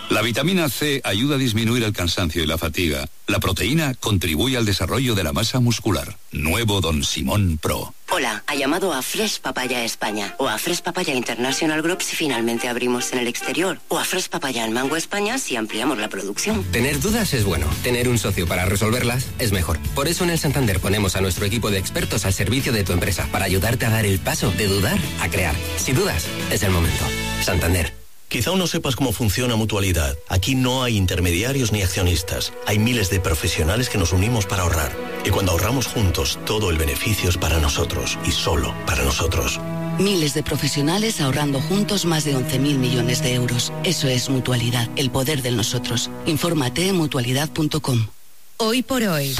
La vitamina C ayuda a disminuir el cansancio y la fatiga. La proteína contribuye al desarrollo de la masa muscular. Nuevo Don Simón Pro. Hola, ha llamado a Fresh Papaya España o a Fresh Papaya International Group si finalmente abrimos en el exterior o a Fresh Papaya en Mango España si ampliamos la producción. Tener dudas es bueno, tener un socio para resolverlas es mejor. Por eso en el Santander ponemos a nuestro equipo de expertos al servicio de tu empresa para ayudarte a dar el paso de dudar a crear. Si dudas, es el momento. Santander. Quizá aún no sepas cómo funciona Mutualidad. Aquí no hay intermediarios ni accionistas. Hay miles de profesionales que nos unimos para ahorrar. Y cuando ahorramos juntos, todo el beneficio es para nosotros y solo para nosotros. Miles de profesionales ahorrando juntos más de 11.000 millones de euros. Eso es Mutualidad, el poder del nosotros. Infórmate en mutualidad.com. Hoy por hoy,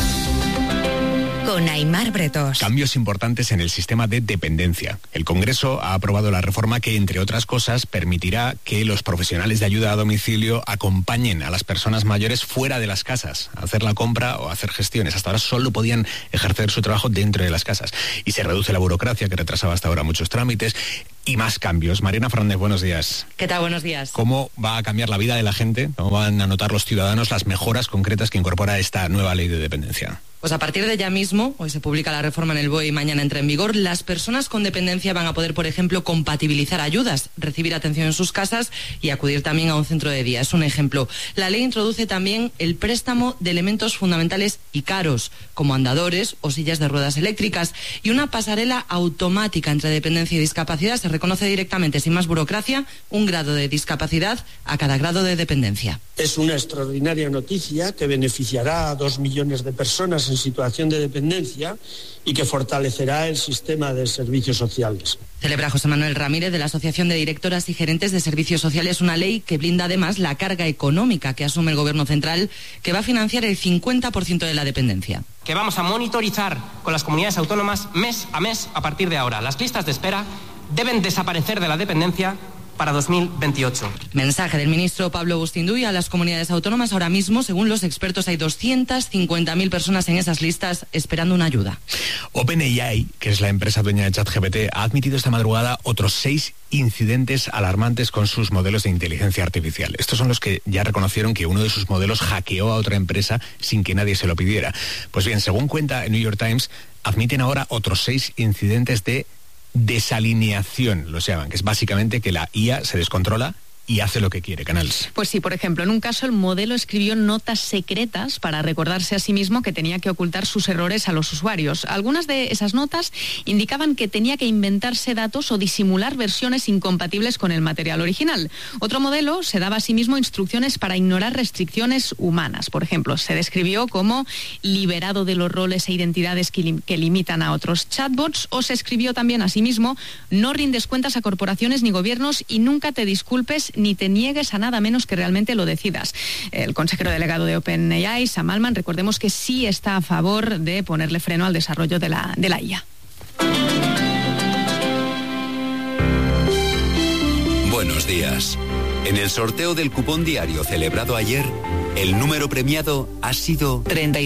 con Aimar Bretos. Cambios importantes en el sistema de dependencia. El Congreso ha aprobado la reforma que, entre otras cosas, permitirá que los profesionales de ayuda a domicilio acompañen a las personas mayores fuera de las casas, a hacer la compra o a hacer gestiones. Hasta ahora solo podían ejercer su trabajo dentro de las casas. Y se reduce la burocracia que retrasaba hasta ahora muchos trámites. Y más cambios. Mariana Fernández, buenos días. ¿Qué tal? Buenos días. ¿Cómo va a cambiar la vida de la gente? ¿Cómo van a notar los ciudadanos las mejoras concretas que incorpora esta nueva ley de dependencia? Pues a partir de ya mismo, hoy se publica la reforma en el BOE y mañana entra en vigor, las personas con dependencia van a poder, por ejemplo, compatibilizar ayudas, recibir atención en sus casas y acudir también a un centro de día. Es un ejemplo. La ley introduce también el préstamo de elementos fundamentales y caros, como andadores o sillas de ruedas eléctricas, y una pasarela automática entre dependencia y discapacidad. Se reconoce directamente, sin más burocracia, un grado de discapacidad a cada grado de dependencia. Es una extraordinaria noticia que beneficiará a 2 millones de personas en situación de dependencia y que fortalecerá el sistema de servicios sociales. Celebra José Manuel Ramírez de la Asociación de Directoras y Gerentes de Servicios Sociales una ley que blinda además la carga económica que asume el Gobierno central, que va a financiar el 50% de la dependencia. Que vamos a monitorizar con las comunidades autónomas mes a partir de ahora. Las listas de espera deben desaparecer de la dependencia para 2028. Mensaje del ministro Pablo Bustinduy a las comunidades autónomas. Ahora mismo, según los expertos, hay 250.000 personas en esas listas esperando una ayuda. OpenAI, que es la empresa dueña de ChatGPT, ha admitido esta madrugada otros 6 incidentes alarmantes con sus modelos de inteligencia artificial. Estos son los que ya reconocieron que uno de sus modelos hackeó a otra empresa sin que nadie se lo pidiera. Pues bien, según cuenta el New York Times, admiten ahora otros 6 incidentes de desalineación, lo llaman, que es básicamente que la IA se descontrola y hace lo que quiere. Canals. Pues sí, por ejemplo, en un caso el modelo escribió notas secretas para recordarse a sí mismo que tenía que ocultar sus errores a los usuarios. Algunas de esas notas indicaban que tenía que inventarse datos o disimular versiones incompatibles con el material original. Otro modelo se daba a sí mismo instrucciones para ignorar restricciones humanas. Por ejemplo, se describió como liberado de los roles e identidades que limitan a otros chatbots, o se escribió también a sí mismo: no rindes cuentas a corporaciones ni gobiernos y nunca te disculpes ni te niegues a nada menos que realmente lo decidas. El consejero delegado de OpenAI, Sam Altman, recordemos que sí está a favor de ponerle freno al desarrollo de la IA. Buenos días. En el sorteo del cupón diario celebrado ayer, el número premiado ha sido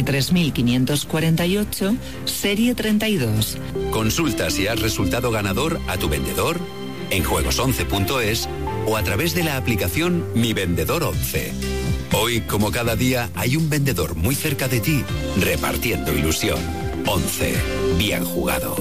33.548, serie 32. Consulta si has resultado ganador a tu vendedor, en juegos11.es o a través de la aplicación Mi Vendedor 11. Hoy, como cada día, hay un vendedor muy cerca de ti, repartiendo ilusión. 11. Bien jugado.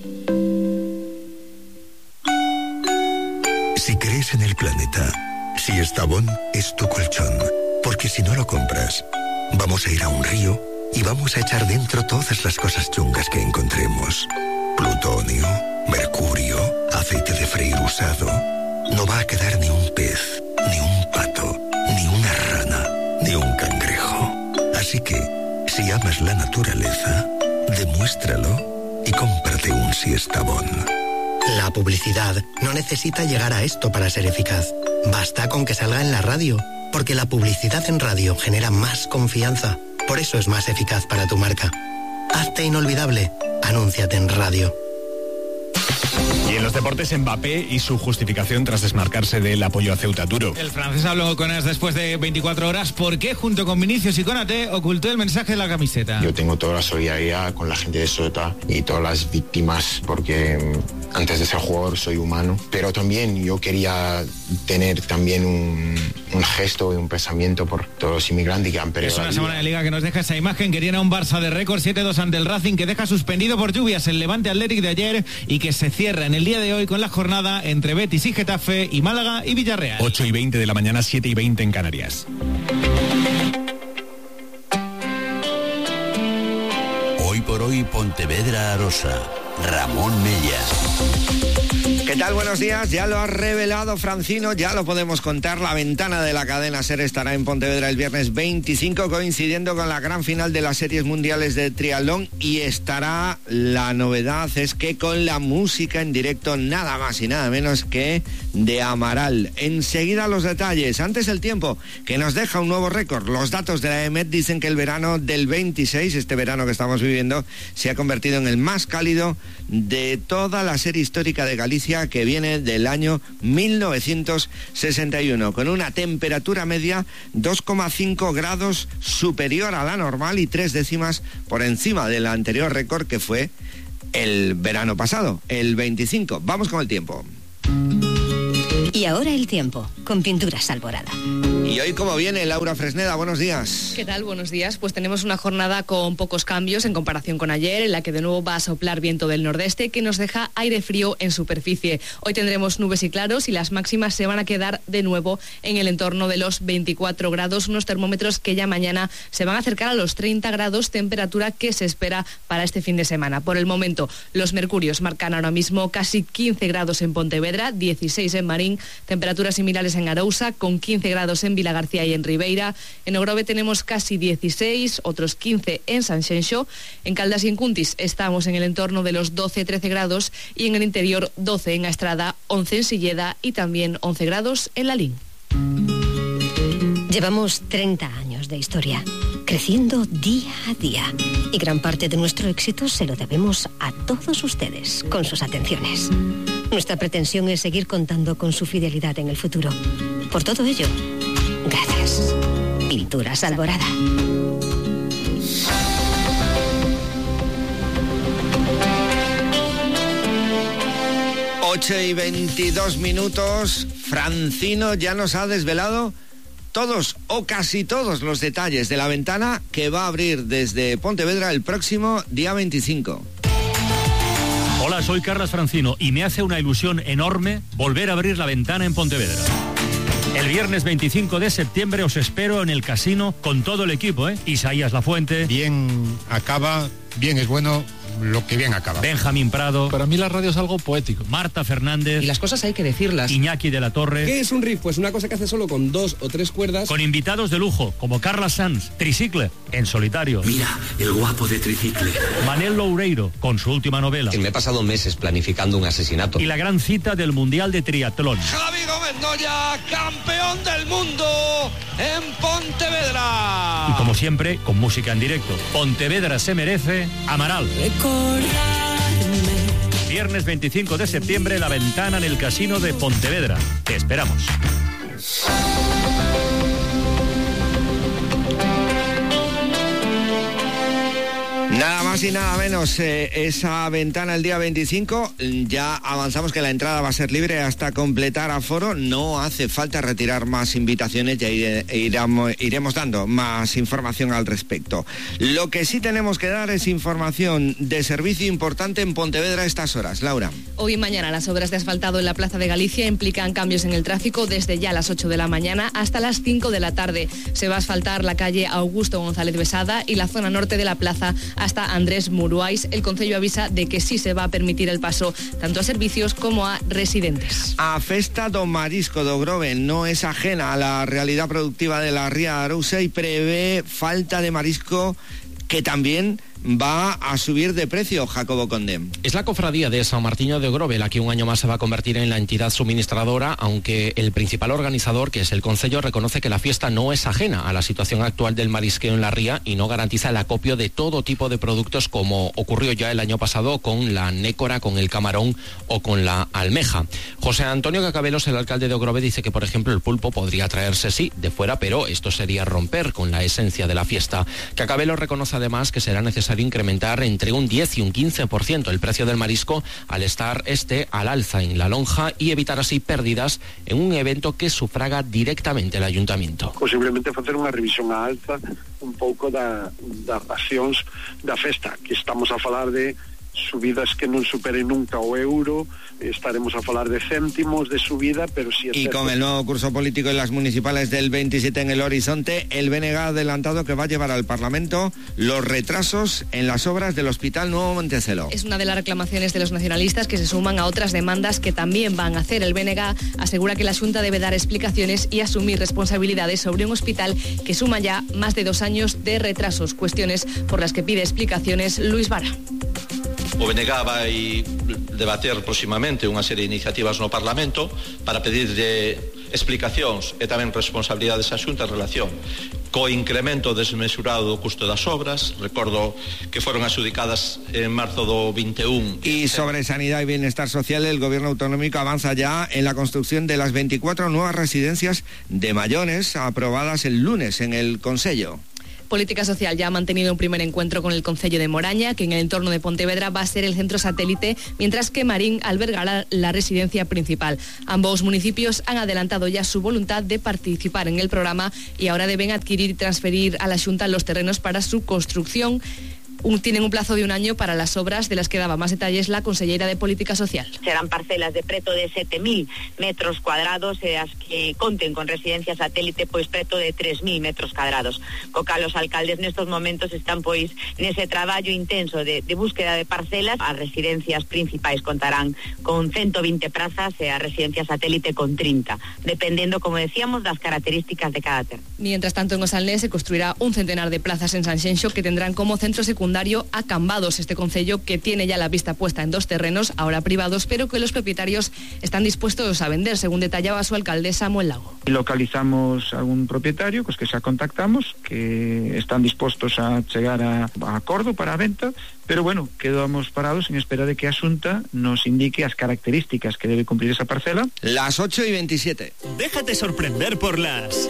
Si crees en el planeta, si Estavón es tu colchón, porque si no lo compras, vamos a ir a un río y vamos a echar dentro todas las cosas chungas que encontremos. Plutonio, mercurio, aceite de freír usado. No va a quedar ni un pez, ni un pato, ni una rana, ni un cangrejo. Así que, si amas la naturaleza, demuéstralo y cómprate un Siestabón. La publicidad no necesita llegar a esto para ser eficaz. Basta con que salga en la radio, porque la publicidad en radio genera más confianza. Por eso es más eficaz para tu marca. Hazte inolvidable. Anúnciate en radio. Y en los deportes, Mbappé y su justificación tras desmarcarse del apoyo a Ceuta Duro. El francés habló con AS después de 24 horas. ¿Por qué, junto con Vinicius y Konaté, ocultó el mensaje de la camiseta? Yo tengo toda la solidaridad con la gente de Ceuta y todas las víctimas, porque antes de ser jugador soy humano. Pero también yo quería tener también gesto y un pensamiento por todos los inmigrantes que han perdido. Es una la semana vida. de liga que nos deja esa imagen que tiene a un Barça de récord 7-2 ante el Racing, que deja suspendido por lluvias el Levante Athletic de ayer y que se cierra en el día de hoy con la jornada entre Betis y Getafe y Málaga y Villarreal. 8:20 de la mañana, 7:20 en Canarias. Hoy por hoy, Pontevedra Arosa. Ramón Mella. ¿Qué tal? Buenos días. Ya lo ha revelado Francino, ya lo podemos contar. La ventana de la cadena SER estará en Pontevedra el viernes 25, coincidiendo con la gran final de las series mundiales de triatlón. Y estará, la novedad es que con la música en directo, nada más y nada menos que de Amaral. Enseguida los detalles. Antes el tiempo, que nos deja un nuevo récord. Los datos de la EMET dicen que el verano del 26, este verano que estamos viviendo, se ha convertido en el más cálido de toda la serie histórica de Galicia, que viene del año 1961, con una temperatura media 2,5 grados superior a la normal y 3 décimas por encima del anterior récord, que fue el verano pasado, el 25. Vamos con el tiempo. Y ahora el tiempo, con Pinturas Alborada. Y hoy, ¿cómo viene Laura Fresneda? Buenos días. ¿Qué tal? Buenos días. Pues tenemos una jornada con pocos cambios en comparación con ayer, en la que de nuevo va a soplar viento del nordeste, que nos deja aire frío en superficie. Hoy tendremos nubes y claros y las máximas se van a quedar de nuevo en el entorno de los 24 grados, unos termómetros que ya mañana se van a acercar a los 30 grados, temperatura que se espera para este fin de semana. Por el momento, los mercurios marcan ahora mismo casi 15 grados en Pontevedra, 16 en Marín, temperaturas similares en Arousa, con 15 grados en Vilagarcía y en Ribeira. En Ogrove tenemos casi 16, otros 15 en Sanxenxo. En Caldas y en Cuntis estamos en el entorno de los 12-13 grados y en el interior 12 en Astrada, 11 en Silleda y también 11 grados en Lalín. Llevamos 30 años de historia, creciendo día a día. Y gran parte de nuestro éxito se lo debemos a todos ustedes, con sus atenciones. Nuestra pretensión es seguir contando con su fidelidad en el futuro. Por todo ello, gracias. Pinturas Alborada. Ocho y 22 minutos. Francino ya nos ha desvelado todos o casi todos los detalles de la ventana que va a abrir desde Pontevedra el próximo día 25. Hola, soy Carlos Francino y me hace una ilusión enorme volver a abrir la ventana en Pontevedra. El viernes 25 de septiembre os espero en el casino con todo el equipo, Isaías Lafuente. Bien acaba, bien es bueno, lo que bien acaba. Benjamín Prado. Para mí la radio es algo poético. Marta Fernández. Y las cosas hay que decirlas. Iñaki de la Torre. ¿Qué es un riff? Pues una cosa que hace solo con 2 o 3 cuerdas. Con invitados de lujo, como Carla Sanz, Tricicle, en solitario. Mira, el guapo de Tricicle. Manel Loureiro, con su última novela. Me he pasado meses planificando un asesinato. Y la gran cita del Mundial de Triatlón. Javi Gómez Noya, campeón del mundo en Pontevedra. Y como siempre, con música en directo. Pontevedra se merece Amaral. Viernes 25 de septiembre, la ventana en el casino de Pontevedra. Te esperamos. Nada más y nada menos, esa ventana el día 25, ya avanzamos que la entrada va a ser libre hasta completar aforo, no hace falta retirar más invitaciones, ya iremos dando más información al respecto. Lo que sí tenemos que dar es información de servicio importante en Pontevedra a estas horas. Laura. Hoy y mañana las obras de asfaltado en la Plaza de Galicia implican cambios en el tráfico desde ya las 8 de la mañana hasta las 5 de la tarde. Se va a asfaltar la calle Augusto González Besada y la zona norte de la plaza hasta Andrés Muruais. El concello avisa de que sí se va a permitir el paso tanto a servicios como a residentes. A festa do marisco do Grove no es ajena a la realidad productiva de la Ría de Arousa y prevé falta de marisco que también va a subir de precio, Jacobo Conde. Es la cofradía de San Martiño de Grove la que un año más se va a convertir en la entidad suministradora, aunque el principal organizador, que es el concello, reconoce que la fiesta no es ajena a la situación actual del marisqueo en la ría y no garantiza el acopio de todo tipo de productos, como ocurrió ya el año pasado con la nécora, con el camarón o con la almeja. José Antonio Cacabelos, el alcalde de Grove, dice que, por ejemplo, el pulpo podría traerse, sí, de fuera, pero esto sería romper con la esencia de la fiesta. Cacabelos reconoce además que será necesario necesario incrementar entre un 10 y un 15% el precio del marisco al estar al alza en la lonja y evitar así pérdidas en un evento que sufraga directamente el Ayuntamiento. Posiblemente facer unha revisión á alza un pouco das racións da festa, que estamos a falar de subidas que non superen nunca o euro, estaremos a falar de céntimos de subida, pero sí es Y cierto. con el nuevo curso político en las municipales del 27 en el horizonte, el BNG ha adelantado que va a llevar al Parlamento los retrasos en las obras del Hospital Nuevo Montecelo. Es una de las reclamaciones de los nacionalistas que se suman a otras demandas que también van a hacer. El BNG asegura que la Xunta debe dar explicaciones y asumir responsabilidades sobre un hospital que suma ya más de 2 años de retrasos, cuestiones por las que pide explicaciones Luis Vara. O BNG vai debater proximamente unha serie de iniciativas no Parlamento para pedirlle explicacións e tamén responsabilidades á Xunta en relación co incremento desmesurado do custo das obras. Recordo que foron adjudicadas en marzo do 21. Y sobre sanidad y bienestar social, el gobierno autonómico avanza ya en la construcción de las 24 nuevas residencias de mayores aprobadas el lunes en el Consello. Política Social ya ha mantenido un primer encuentro con el Concello de Moraña, que en el entorno de Pontevedra va a ser el centro satélite, mientras que Marín albergará la residencia principal. Ambos municipios han adelantado ya su voluntad de participar en el programa y ahora deben adquirir y transferir a la Xunta los terrenos para su construcción. Tienen un plazo de 1 año para las obras, de las que daba más detalles la consellera de Política Social. Serán parcelas de preto de 7.000 metros cuadrados e as que conten con residencia satélite pois preto de 3.000 metros cuadrados. Co cal os alcaldes nestos momentos están pois nese traballo intenso de búsqueda de parcelas. As residencias principais contarán con 120 prazas e a residencia satélite con 30, dependendo, como decíamos, das características de cada terreno. Mientras tanto, en Osalnés se construirá un centenar de plazas en Sanxenxo que tendrán como centro secundario a Cambados, este concello que tiene ya la vista puesta en 2 terrenos, ahora privados, pero que los propietarios están dispuestos a vender, según detallaba su alcalde Samuel Lago. Localizamos a un propietario, pues que xa contactamos, que están dispostos a chegar a acordo para a venta, pero bueno, quedamos parados en espera de que a Xunta nos indique as características que debe cumplir esa parcela. Las 8:27. Déjate sorprender por las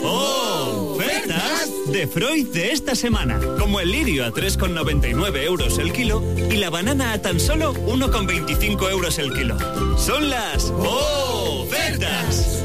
ofertas de Freud de esta semana, como el lirio a 3,99 euros el kilo y la banana a tan solo 1,25 euros el kilo. Son las ofertas.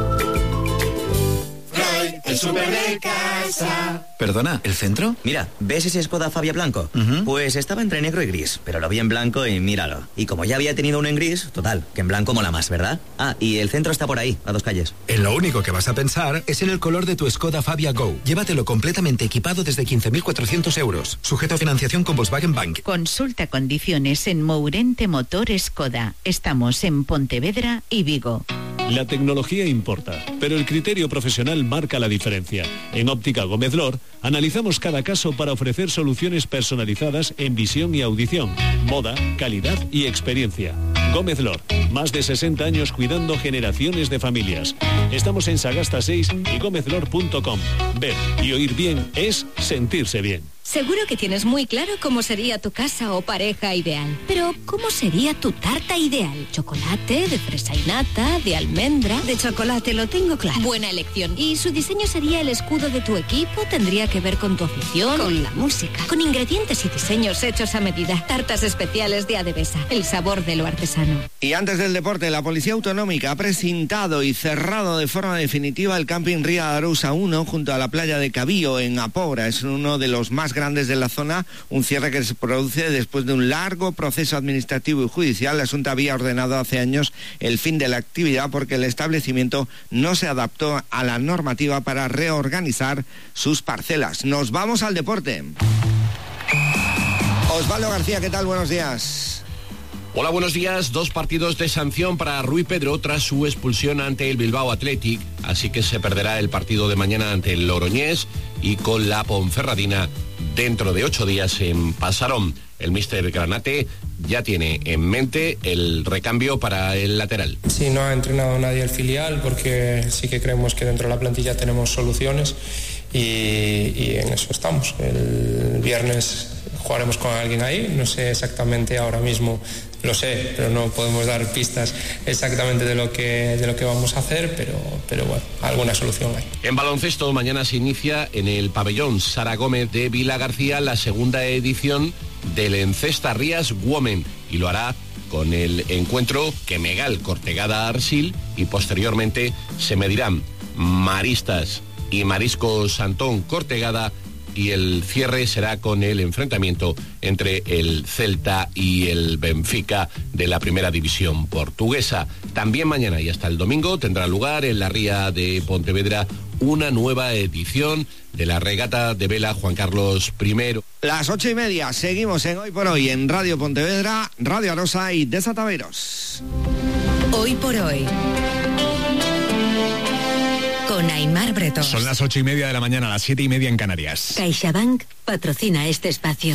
Freud, el súper de casa. Perdona, ¿el centro? Mira, ¿ves ese Skoda Fabia blanco? Pues estaba entre negro y gris, pero lo vi en blanco y míralo. Y como ya había tenido uno en gris, total, que en blanco mola más, ¿verdad? Ah, y el centro está por ahí, a 2 calles. En lo único que vas a pensar es en el color de tu Skoda Fabia Go. Llévatelo completamente equipado desde 15.400 euros. Sujeto a financiación con Volkswagen Bank. Consulta condiciones en Mourente Motor Skoda. Estamos en Pontevedra y Vigo. La tecnología importa, pero el criterio profesional marca la diferencia. En Óptica Gómez Lor analizamos cada caso para ofrecer soluciones personalizadas en visión y audición, moda, calidad y experiencia. Gómez Lor, más de 60 años cuidando generaciones de familias. Estamos en Sagasta 6 y gómezlor.com. Ver y oír bien es sentirse bien. Seguro que tienes muy claro cómo sería tu casa o pareja ideal. Pero, ¿cómo sería tu tarta ideal? ¿Chocolate, de fresa y nata, de almendra? De chocolate, lo tengo claro. Buena elección. ¿Y su diseño sería el escudo de tu equipo? ¿Tendría que ver con tu afición? Con la música. Con ingredientes y diseños hechos a medida. Tartas especiales de Adebesa. El sabor de lo artesano. Y antes del deporte, la Policía Autonómica ha precintado y cerrado de forma definitiva el camping Ría de Arousa 1 junto a la playa de Cabío en Apobra. Es uno de los más grandes de la zona, un cierre que se produce después de un largo proceso administrativo y judicial. La Xunta había ordenado hace años el fin de la actividad porque el establecimiento no se adaptó a la normativa para reorganizar sus parcelas. Nos vamos al deporte. Osvaldo García, ¿qué tal? Buenos días. Hola, buenos días. 2 partidos de sanción para Rui Pedro tras su expulsión ante el Bilbao Athletic, así que se perderá el partido de mañana ante el Logroñés y con la Ponferradina dentro de 8 días en Pasarón. El míster Granate ya tiene en mente el recambio para el lateral. Sí, no ha entrenado nadie el filial porque sí que creemos que dentro de la plantilla tenemos soluciones y en eso estamos. El viernes jugaremos con alguien ahí, no sé exactamente ahora mismo lo sé, pero no podemos dar pistas exactamente de lo que vamos a hacer, pero bueno, alguna solución hay. En baloncesto, mañana se inicia en el pabellón Sara Gómez de Vila García la segunda edición del Encesta Rías Women, y lo hará con el encuentro Quemegal Cortegada Arsil, y posteriormente se medirán Maristas y Mariscos Santón Cortegada, y el cierre será con el enfrentamiento entre el Celta y el Benfica de la primera división portuguesa. También mañana y hasta el domingo tendrá lugar en la ría de Pontevedra una nueva edición de la regata de vela Juan Carlos I. Las 8:30, seguimos en Hoy por Hoy en Radio Pontevedra, Radio Arosa y Desataveros. Hoy por Hoy, con Aimar Bretón. Son las 8:30 de la mañana, las 7:30 en Canarias. CaixaBank patrocina este espacio.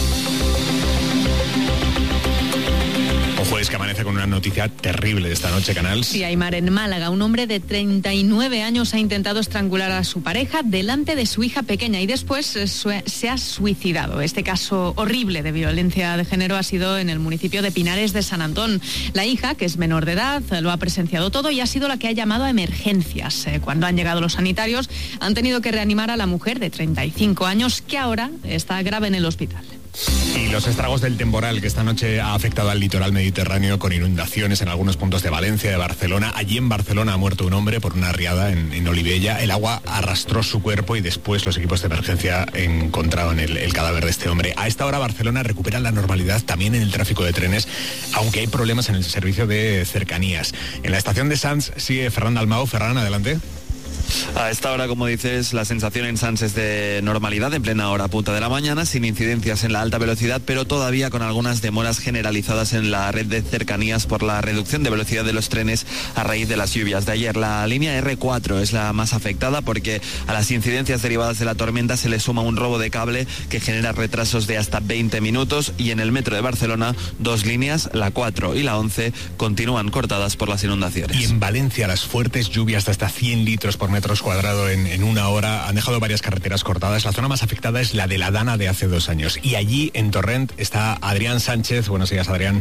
Ojo, es que amanece con una noticia terrible de esta noche, Canals. Sí, Aimar, en Málaga, un hombre de 39 años ha intentado estrangular a su pareja delante de su hija pequeña y después se ha suicidado. Este caso horrible de violencia de género ha sido en el municipio de Pinares de San Antón. La hija, que es menor de edad, lo ha presenciado todo y ha sido la que ha llamado a emergencias. Cuando han llegado los sanitarios, han tenido que reanimar a la mujer de 35 años, que ahora está grave en el hospital. Y los estragos del temporal que esta noche ha afectado al litoral mediterráneo con inundaciones en algunos puntos de Valencia, de Barcelona. Allí en Barcelona ha muerto un hombre por una riada en Olivella. El agua arrastró su cuerpo y después los equipos de emergencia encontraron el cadáver de este hombre. A esta hora Barcelona recupera la normalidad también en el tráfico de trenes, aunque hay problemas en el servicio de cercanías. En la estación de Sants sigue Ferran Dalmau. Ferran, adelante. A esta hora, como dices, la sensación en Sants es de normalidad en plena hora punta de la mañana, sin incidencias en la alta velocidad, pero todavía con algunas demoras generalizadas en la red de cercanías por la reducción de velocidad de los trenes a raíz de las lluvias de ayer. La línea R4 es la más afectada porque a las incidencias derivadas de la tormenta se le suma un robo de cable que genera retrasos de hasta 20 minutos y en el metro de Barcelona 2 líneas, la 4 y la 11, continúan cortadas por las inundaciones. Y en Valencia las fuertes lluvias de hasta 100 litros por metros cuadrado en una hora han dejado varias carreteras cortadas. La zona más afectada es la de la Dana de hace 2 años. Y allí, en Torrent, está Adrián Sánchez. Buenos días, Adrián.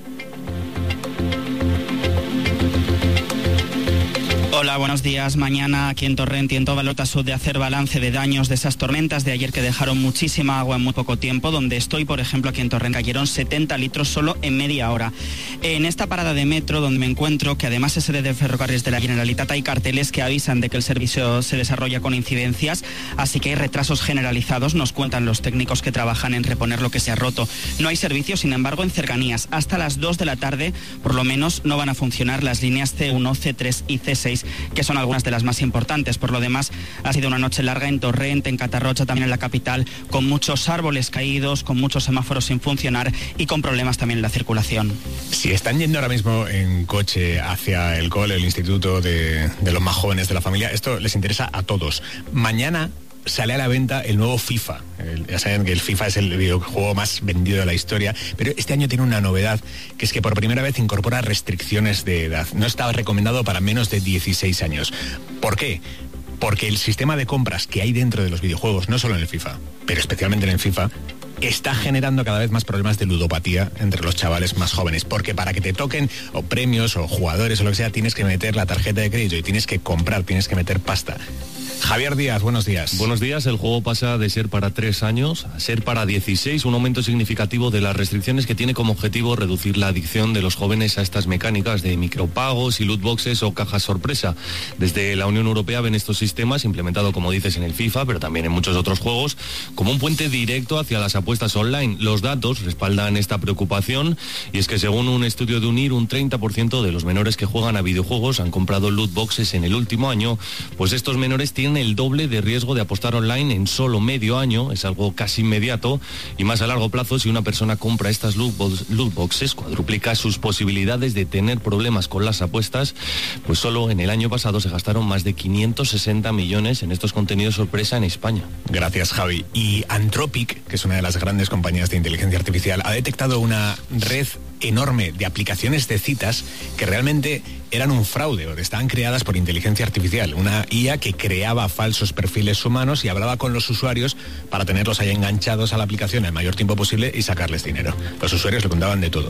Hola, buenos días. Mañana aquí en Torrent y en toda Lota Sud de hacer balance de daños de esas tormentas de ayer que dejaron muchísima agua en muy poco tiempo. Donde estoy, por ejemplo, aquí en Torrent cayeron 70 litros solo en media hora. En esta parada de metro donde me encuentro, que además es sede de Ferrocarriles de la Generalitat, hay carteles que avisan de que el servicio se desarrolla con incidencias, así que hay retrasos generalizados, nos cuentan los técnicos que trabajan en reponer lo que se ha roto. No hay servicio, sin embargo, en cercanías. Hasta las 2 de la tarde, por lo menos, no van a funcionar las líneas C1, C3 y C6, que son algunas de las más importantes. Por lo demás, ha sido una noche larga en Torrent, en Catarrocha, también en la capital, con muchos árboles caídos, con muchos semáforos sin funcionar y con problemas también en la circulación. Si están yendo ahora mismo en coche hacia el cole, el instituto de los más jóvenes de la familia, esto les interesa a todos. Mañana sale a la venta el nuevo FIFA. Ya saben que el FIFA es el videojuego más vendido de la historia, pero este año tiene una novedad, que es que por primera vez incorpora restricciones de edad. No estaba recomendado para menos de 16 años. ¿Por qué? Porque el sistema de compras que hay dentro de los videojuegos, no solo en el FIFA, pero especialmente en el FIFA, está generando cada vez más problemas de ludopatía entre los chavales más jóvenes, porque para que te toquen o premios o jugadores o lo que sea, tienes que meter la tarjeta de crédito y tienes que comprar, tienes que meter pasta. Javier Díaz, buenos días. Buenos días. El juego pasa de ser para 3 años a ser para 16, un aumento significativo de las restricciones que tiene como objetivo reducir la adicción de los jóvenes a estas mecánicas de micropagos y loot boxes o cajas sorpresa. Desde la Unión Europea ven estos sistemas, implementados como dices en el FIFA, pero también en muchos otros juegos, como un puente directo hacia las apuestas online. Los datos respaldan esta preocupación y es que según un estudio de UNIR, un 30% de los menores que juegan a videojuegos han comprado loot boxes en el último año, pues estos menores tienen el doble de riesgo de apostar online en solo medio año. Es algo casi inmediato y más a largo plazo. Si una persona compra estas loot boxes, cuadruplica sus posibilidades de tener problemas con las apuestas. Pues solo en el año pasado se gastaron más de 560 millones en estos contenidos sorpresa en España. Gracias, Javi. Y Anthropic, que es una de las grandes compañías de inteligencia artificial, ha detectado una red enorme de aplicaciones de citas que realmente eran un fraude o estaban creadas por inteligencia artificial, una IA que creaba falsos perfiles humanos y hablaba con los usuarios para tenerlos ahí enganchados a la aplicación el mayor tiempo posible y sacarles dinero. Los usuarios le contaban de todo.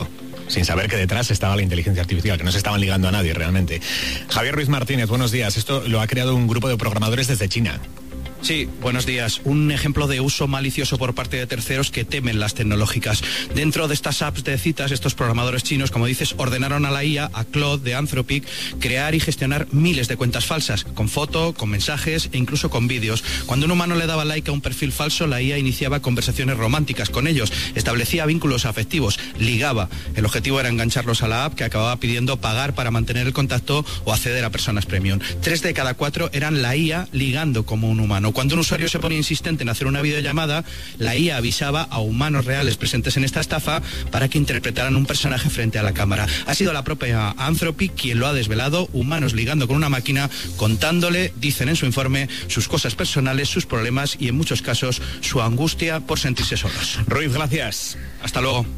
sin saber que detrás estaba la inteligencia artificial, que no se estaban ligando a nadie realmente. Javier Ruiz Martínez, buenos días. Esto lo ha creado un grupo de programadores desde China. Sí, buenos días. Un ejemplo de uso malicioso por parte de terceros que temen las tecnológicas. Dentro de estas apps de citas, estos programadores chinos, como dices, ordenaron a la IA, a Claude de Anthropic, crear y gestionar miles de cuentas falsas, con foto, con mensajes e incluso con vídeos. Cuando un humano le daba like a un perfil falso, la IA iniciaba conversaciones románticas con ellos, establecía vínculos afectivos, ligaba. El objetivo era engancharlos a la app, que acababa pidiendo pagar para mantener el contacto o acceder a personas premium. 3 de cada 4 eran la IA ligando como un humano. Cuando un usuario se ponía insistente en hacer una videollamada, la IA avisaba a humanos reales presentes en esta estafa para que interpretaran un personaje frente a la cámara. Ha sido la propia Anthropic quien lo ha desvelado, humanos ligando con una máquina, contándole, dicen en su informe, sus cosas personales, sus problemas y en muchos casos su angustia por sentirse solos. Ruiz, gracias. Hasta luego.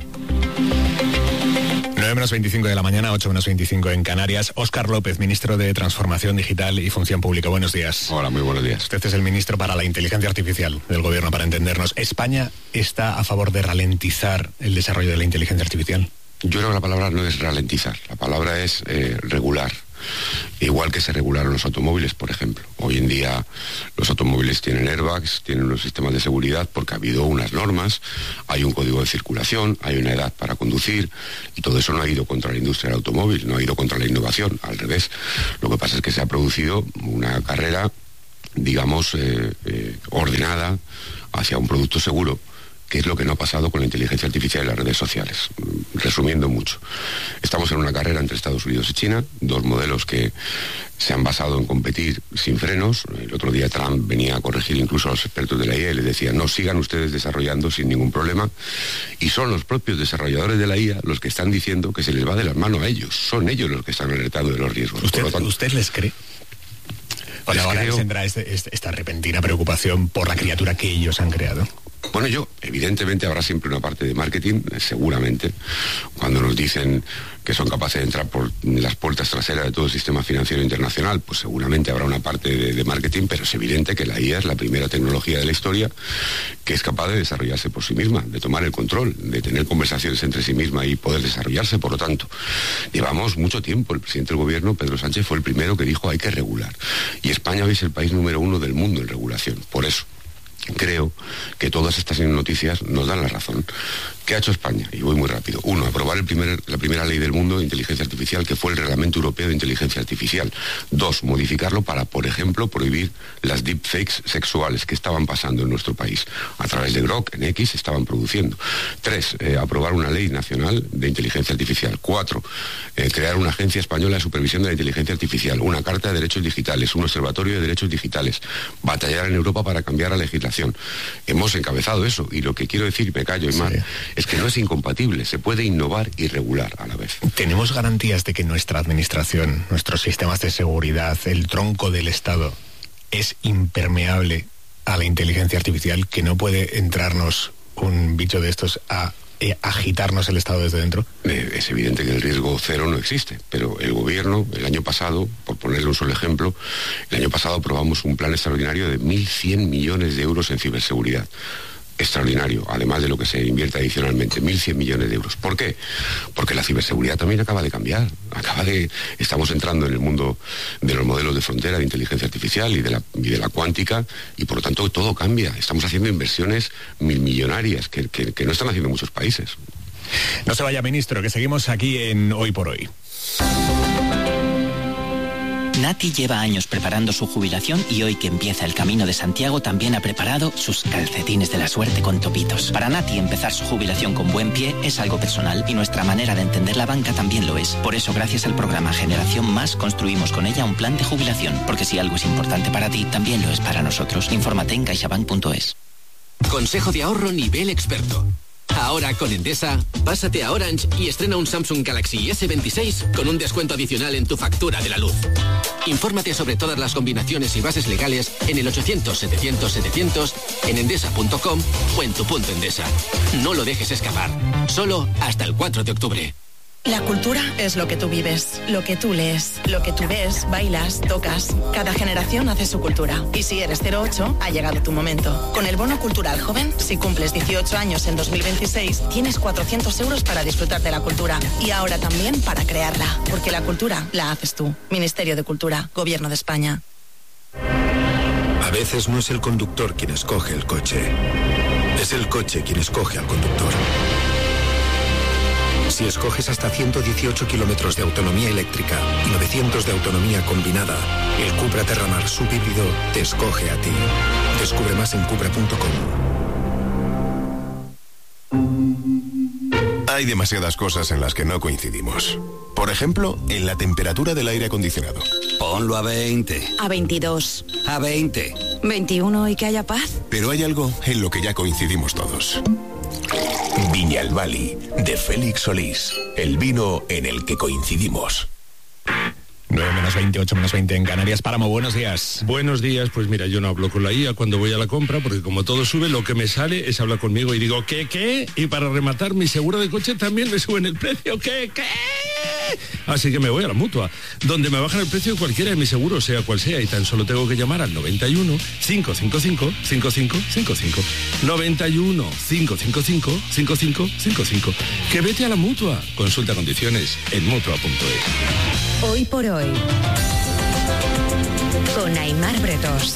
9:25 de la mañana, 8:25 en Canarias. Óscar López, ministro de Transformación Digital y Función Pública. Buenos días. Hola, muy buenos días. Usted es el ministro para la inteligencia artificial del gobierno, para entendernos. ¿España está a favor de ralentizar el desarrollo de la inteligencia artificial? Yo creo que la palabra no es ralentizar, la palabra es regular. Igual que se regularon los automóviles, por ejemplo. Hoy en día los automóviles tienen airbags, tienen unos sistemas de seguridad porque ha habido unas normas, hay un código de circulación, hay una edad para conducir y todo eso no ha ido contra la industria del automóvil, no ha ido contra la innovación, al revés. Lo que pasa es que se ha producido una carrera, digamos, ordenada hacia un producto seguro, que es lo que no ha pasado con la inteligencia artificial y las redes sociales. Resumiendo mucho, estamos en una carrera entre Estados Unidos y China, 2 modelos que se han basado en competir sin frenos. El otro día Trump venía a corregir incluso a los expertos de la IA y les decía, no, sigan ustedes desarrollando sin ningún problema, y son los propios desarrolladores de la IA los que están diciendo que se les va de las manos a ellos, son ellos los que están alertando de los riesgos. ¿Usted les cree? Pues ahora tendrá esta repentina preocupación por la criatura que ellos han creado. Bueno, evidentemente habrá siempre una parte de marketing, seguramente, cuando nos dicen que son capaces de entrar por las puertas traseras de todo el sistema financiero internacional, pues seguramente habrá una parte de marketing, pero es evidente que la IA es la primera tecnología de la historia que es capaz de desarrollarse por sí misma, de tomar el control, de tener conversaciones entre sí misma y poder desarrollarse. Por lo tanto, llevamos mucho tiempo. El presidente del gobierno, Pedro Sánchez, fue el primero que dijo hay que regular. Y España hoy es el país número 1 del mundo en regulación. Por eso creo que todas estas noticias nos dan la razón. ¿Qué ha hecho España? Y voy muy rápido. 1, aprobar la primera ley del mundo de inteligencia artificial, que fue el Reglamento Europeo de Inteligencia Artificial. 2, modificarlo para, por ejemplo, prohibir las deepfakes sexuales que estaban pasando en nuestro país. A través de Grok, en X, se estaban produciendo. 3, aprobar una ley nacional de inteligencia artificial. 4, crear una agencia española de supervisión de la inteligencia artificial. Una carta de derechos digitales, un observatorio de derechos digitales. Batallar en Europa para cambiar la legislación. Hemos encabezado eso, y lo que quiero decir, y me callo, Aymar, es que no es incompatible, se puede innovar y regular a la vez. ¿Tenemos garantías de que nuestra administración, nuestros sistemas de seguridad, el tronco del Estado, es impermeable a la inteligencia artificial, que no puede entrarnos un bicho de estos a agitarnos el Estado desde dentro? Es evidente que el riesgo cero no existe, pero el gobierno, el año pasado, por ponerle un solo ejemplo, el año pasado aprobamos un plan extraordinario de 1.100 millones de euros en ciberseguridad. Extraordinario, además de lo que se invierte adicionalmente, 1.100 millones de euros. ¿Por qué? Porque la ciberseguridad también acaba de cambiar. Estamos entrando en el mundo de los modelos de frontera de inteligencia artificial y de la cuántica, y por lo tanto todo cambia. Estamos haciendo inversiones millonarias que no están haciendo muchos países. No se vaya, ministro, que seguimos aquí en Hoy por Hoy. Nati lleva años preparando su jubilación y hoy que empieza el Camino de Santiago también ha preparado sus calcetines de la suerte con topitos. Para Nati empezar su jubilación con buen pie es algo personal y nuestra manera de entender la banca también lo es. Por eso gracias al programa Generación Más construimos con ella un plan de jubilación, porque si algo es importante para ti, también lo es para nosotros. Infórmate en caixabank.es. Consejo de ahorro nivel experto. Ahora con Endesa, pásate a Orange y estrena un Samsung Galaxy S26 con un descuento adicional en tu factura de la luz. Infórmate sobre todas las combinaciones y bases legales en el 800-700-700, en endesa.com o en tu punto Endesa. No lo dejes escapar. Solo hasta el 4 de octubre. La cultura es lo que tú vives, lo que tú lees, lo que tú ves, bailas, tocas. Cada generación hace su cultura. Y si eres 08, ha llegado tu momento. Con el Bono Cultural Joven, si cumples 18 años en 2026, tienes 400 euros para disfrutar de la cultura. Y ahora también para crearla. Porque la cultura la haces tú. Ministerio de Cultura, Gobierno de España. A veces no es el conductor quien escoge el coche. Es el coche quien escoge al conductor. Si escoges hasta 118 kilómetros de autonomía eléctrica y 900 de autonomía combinada, el Cupra Terramar subhíbrido te escoge a ti. Descubre más en cupra.com. Hay demasiadas cosas en las que no coincidimos. Por ejemplo, en la temperatura del aire acondicionado. Ponlo a 20. A 22. A 20. 21 y que haya paz. Pero hay algo en lo que ya coincidimos todos. Viñalbali, de Félix Solís. El vino en el que coincidimos. 9 menos 20, 8 menos 20 en Canarias. Páramo, buenos días. Buenos días, pues mira, yo no hablo con la IA cuando voy a la compra, porque como todo sube, lo que me sale es hablar conmigo y digo, ¿qué? Y para rematar, mi seguro de coche también me suben el precio, ¿qué? Así que me voy a la Mutua, donde me bajan el precio de cualquiera de mis seguros, sea cual sea, y tan solo tengo que llamar al 91 555 5555. 91 555 5555. Que vete a la Mutua. Consulta condiciones en mutua.es. Hoy por hoy, con Aimar Bretos.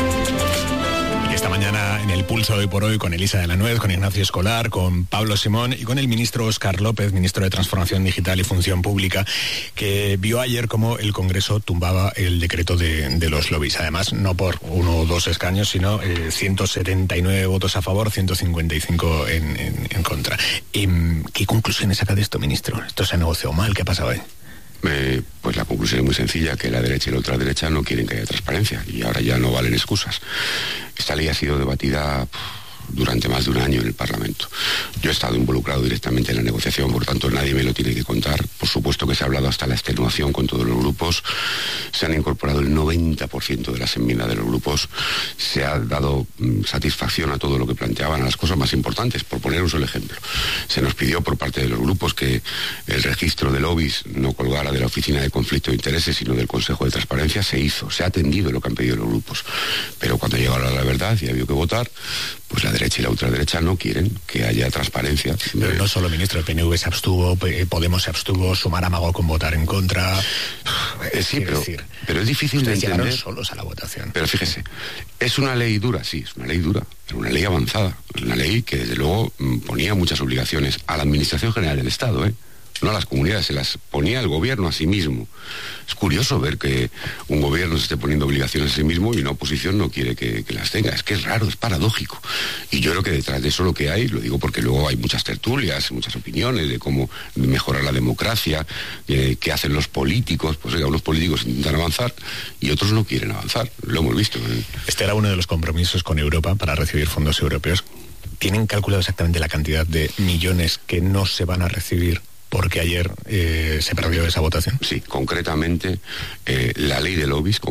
Esta mañana en el Pulso Hoy por Hoy con Elisa de la Nuez, con Ignacio Escolar, con Pablo Simón y con el ministro Óscar López, ministro de Transformación Digital y Función Pública, que vio ayer cómo el Congreso tumbaba el decreto de los lobbies. Además, no por 1 o 2 escaños, sino 179 votos a favor, 155 en contra. ¿Qué conclusiones saca de esto, ministro? ¿Esto se ha negociado mal? ¿Qué ha pasado ahí? Pues la conclusión es muy sencilla, que la derecha y la ultraderecha no quieren que haya transparencia y ahora ya no valen excusas. Esta ley ha sido debatida durante más de un año en el Parlamento. Yo he estado involucrado directamente en la negociación, por tanto nadie me lo tiene que contar. Por supuesto que se ha hablado hasta la extenuación con todos los grupos, se han incorporado el 90% de las enmiendas de los grupos, se ha dado satisfacción a todo lo que planteaban, a las cosas más importantes. Por poner un solo ejemplo, se nos pidió por parte de los grupos que el registro de lobbies no colgara de la Oficina de Conflicto de Intereses, sino del Consejo de Transparencia. Se hizo, se ha atendido lo que han pedido los grupos, pero cuando llegó a la verdad y había que votar, pues la derecha y la ultraderecha no quieren que haya transparencia. Pero no solo, ministro, el PNV se abstuvo, Podemos se abstuvo, Sumar amagó con votar en contra. Sí, pero es difícil de entender. Llegaron solos a la votación. Pero fíjese, es una ley dura, sí, es una ley dura, pero una ley avanzada, una ley que desde luego ponía muchas obligaciones a la Administración General del Estado, no a las comunidades, se las ponía el gobierno a sí mismo. Es curioso ver que un gobierno se esté poniendo obligaciones a sí mismo y una oposición no quiere que las tenga. Es que es raro, es paradójico. Y yo creo que detrás de eso lo que hay, lo digo porque luego hay muchas tertulias, muchas opiniones de cómo mejorar la democracia, qué hacen los políticos. Pues oiga, unos políticos intentan avanzar y otros no quieren avanzar. Lo hemos visto. Este era uno de los compromisos con Europa para recibir fondos europeos. ¿Tienen calculado exactamente la cantidad de millones que no se van a recibir porque ayer se perdió esa votación? Sí, concretamente la ley de lobbies,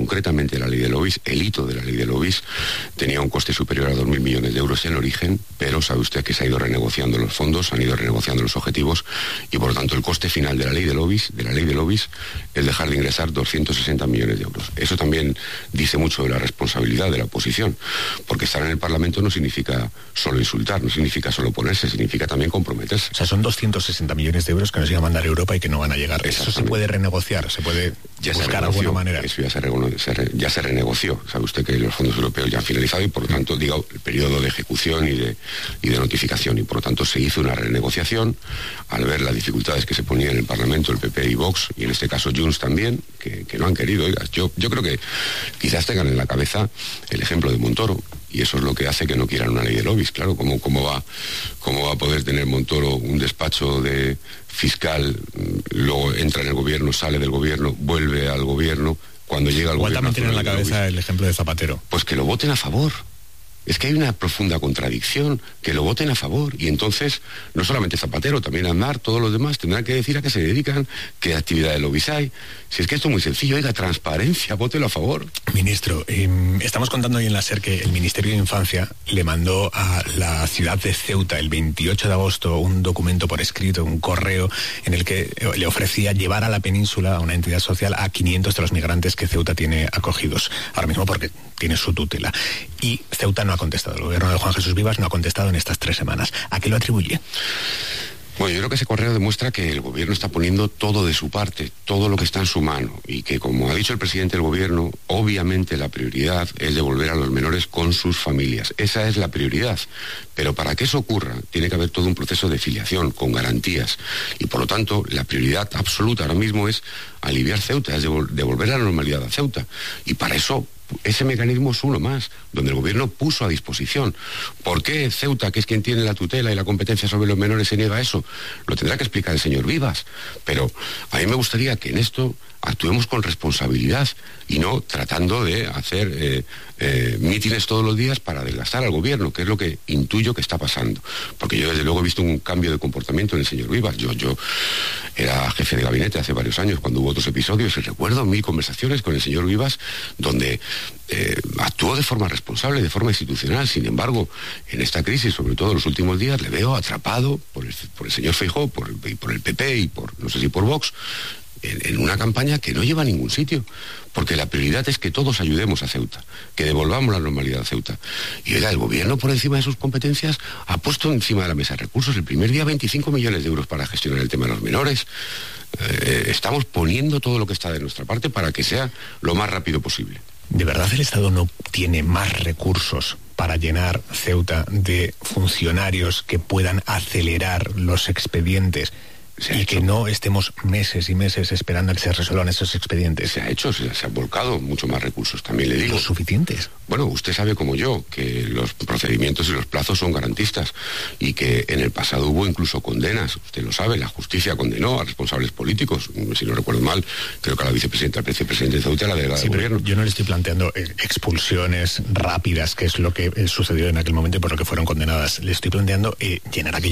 el hito de la ley de lobbies tenía un coste superior a 2.000 millones de euros en origen, pero sabe usted que se ha ido renegociando los fondos, han ido renegociando los objetivos y por lo tanto el coste final de la ley de lobbies es dejar de ingresar 260 millones de euros. Eso también dice mucho de la responsabilidad de la oposición, porque estar en el Parlamento no significa solo insultar, no significa solo oponerse, significa también comprometerse. O sea, son 260 millones de euros que nos iba a mandar Europa y que no van a llegar. Eso se puede renegociar, se puede buscar de alguna manera. Eso ya se renegoció. Sabe usted que los fondos europeos ya han finalizado y por lo tanto, el periodo de ejecución y de notificación, y por lo tanto se hizo una renegociación al ver las dificultades que se ponían en el Parlamento, el PP y Vox, y en este caso Junts también, que no han querido. Oiga, yo creo que quizás tengan en la cabeza el ejemplo de Montoro, y eso es lo que hace que no quieran una ley de lobbies. Claro, ¿cómo va a poder tener Montoro un despacho de fiscal, luego entra en el gobierno, sale del gobierno, vuelve al gobierno, cuando llega al gobierno... Igual también tienen en la cabeza el ejemplo de Zapatero. Pues que lo voten a favor. Es que hay una profunda contradicción, que lo voten a favor, y entonces, no solamente Zapatero, también Aznar, todos los demás tendrán que decir a qué se dedican, qué actividades lobbies hay. Si es que esto es muy sencillo, oiga, transparencia, vótelo a favor. Ministro, estamos contando hoy en la SER que el Ministerio de Infancia le mandó a la ciudad de Ceuta el 28 de agosto un documento por escrito, un correo, en el que le ofrecía llevar a la península, a una entidad social, a 500 de los migrantes que Ceuta tiene acogidos, ahora mismo porque tiene su tutela. Y Ceuta no ha contestado, el gobierno de Juan Jesús Vivas no ha contestado en estas 3 semanas. ¿A qué lo atribuye? Bueno, yo creo que ese correo demuestra que el gobierno está poniendo todo de su parte, todo lo que está en su mano, y que, como ha dicho el presidente del gobierno, obviamente la prioridad es devolver a los menores con sus familias. Esa es la prioridad. Pero para que eso ocurra, tiene que haber todo un proceso de filiación, con garantías. Y por lo tanto, la prioridad absoluta ahora mismo es aliviar Ceuta, es devolver la normalidad a Ceuta. Y para eso, ese mecanismo es uno más, donde el gobierno puso a disposición. ¿Por qué Ceuta, que es quien tiene la tutela y la competencia sobre los menores, se niega a eso? Lo tendrá que explicar el señor Vivas. Pero a mí me gustaría que en esto actuemos con responsabilidad y no tratando de hacer mítines todos los días para desgastar al gobierno, que es lo que intuyo que está pasando. Porque yo desde luego he visto un cambio de comportamiento en el señor Vivas. Yo era jefe de gabinete hace varios años cuando hubo otros episodios y recuerdo 1000 conversaciones con el señor Vivas donde actuó de forma responsable, de forma institucional. Sin embargo, en esta crisis, sobre todo en los últimos días, le veo atrapado por el señor Feijóo, por el PP y no sé si por Vox, en una campaña que no lleva a ningún sitio, porque la prioridad es que todos ayudemos a Ceuta, que devolvamos la normalidad a Ceuta. Y oiga, el gobierno, por encima de sus competencias, ha puesto encima de la mesa recursos. El primer día 25 millones de euros para gestionar el tema de los menores. Estamos poniendo todo lo que está de nuestra parte para que sea lo más rápido posible. ¿De verdad el Estado no tiene más recursos para llenar Ceuta de funcionarios que puedan acelerar los expedientes y que no estemos meses y meses esperando a que se resuelvan esos expedientes? Se ha hecho, se han volcado mucho más recursos, también le digo. ¿Los suficientes? Bueno, usted sabe como yo que los procedimientos y los plazos son garantistas y que en el pasado hubo incluso condenas. Usted lo sabe, la justicia condenó a responsables políticos. Si no recuerdo mal, creo que a la vicepresidenta, al vicepresidente de Ceuta, la delegada del gobierno. Yo no le estoy planteando expulsiones rápidas, que es lo que sucedió en aquel momento y por lo que fueron condenadas. Le estoy planteando llenar aquellos